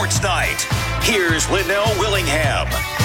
Sports Night. Here's Linnell Willingham.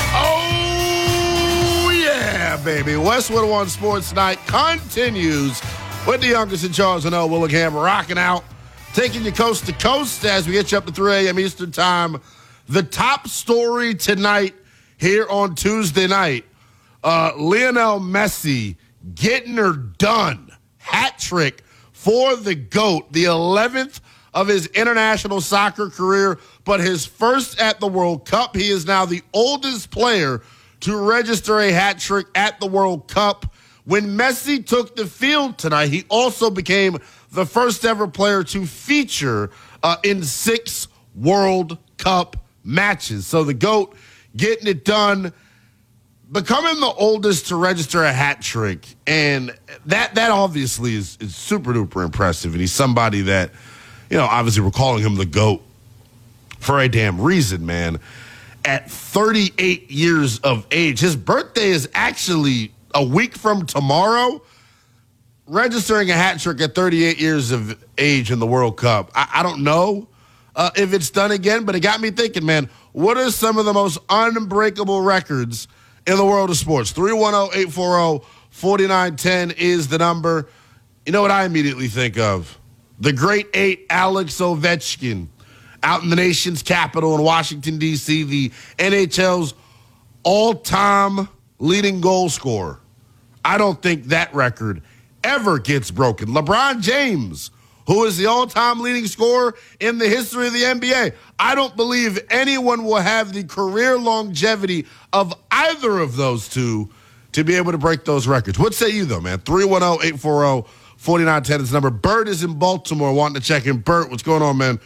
Oh, yeah, baby. Westwood One Sports Night continues with the youngest in Charles and Willingham rocking out, taking you coast to coast as we get you up to 3 a.m. Eastern Time. The top story tonight here on Tuesday night, Lionel Messi getting her done. Hat trick for the GOAT, the 11th of his international soccer career, but his first at the World Cup. He is now the oldest player to register a hat trick at the World Cup. When Messi took the field tonight, he also became the first ever player to feature in 6 World Cup matches. So the GOAT getting it done, becoming the oldest to register a hat trick. And that obviously is super duper impressive. And he's somebody that, you know, obviously we're calling him the GOAT for a damn reason, man. At 38 years of age, his birthday is actually a week from tomorrow. Registering a hat trick at 38 years of age in the World Cup. I don't know if it's done again, but it got me thinking, man, what are some of the most unbreakable records in the world of sports? 310-840-4910 is the number. You know what I immediately think of? The great 8, Alex Ovechkin, out in the nation's capital in Washington, D.C., the NHL's all-time leading goal scorer. I don't think that record ever gets broken. LeBron James, who is the all-time leading scorer in the history of the NBA. I don't believe anyone will have the career longevity of either of those two to be able to break those records. What say you, though, man? 310-840-4910 is the number. Bert is in Baltimore wanting to check in. Bert, what's going on, man?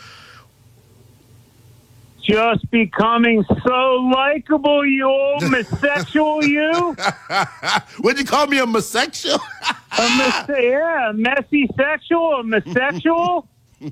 Just becoming so likable, you old misexual, you. Would you call me a misexual? Yeah, messy sexual, a misexual.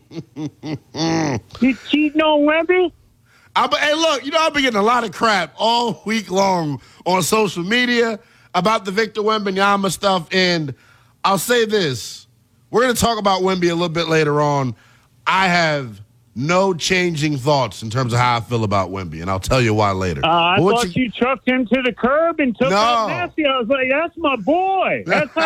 You cheating on Wemby? Hey, look, you know, I've been getting a lot of crap all week long on social media about the Victor Wembanyama stuff, and I'll say this. We're going to talk about Wemby a little bit later on. I have no changing thoughts in terms of how I feel about Wemby, and I'll tell you why later. I thought you chucked him to the curb and took No. that nasty. I was like, that's my boy. That's